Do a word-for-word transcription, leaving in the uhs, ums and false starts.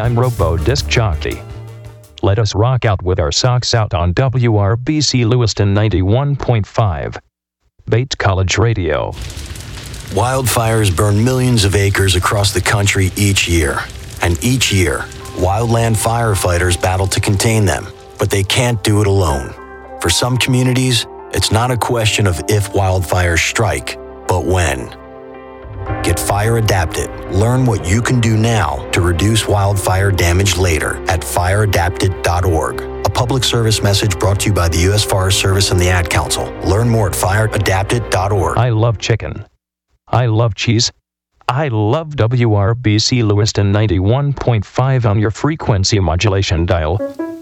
I'm Robo Disc Jockey. Let us rock out with our socks out on W R B C Lewiston ninety-one point five. Bates College Radio. Wildfires burn millions of acres across the country each year. And each year, wildland firefighters battle to contain them, but they can't do it alone. For some communities, it's not a question of if wildfires strike, but when. Get fire adapted. Learn what you can do now to reduce wildfire damage later at fire adapted dot org. A public service message brought to you by the U S Forest Service and the Ad Council. Learn more at fire adapted dot org. I love chicken. I love cheese. I love W R B C Lewiston ninety-one point five on your frequency modulation dial.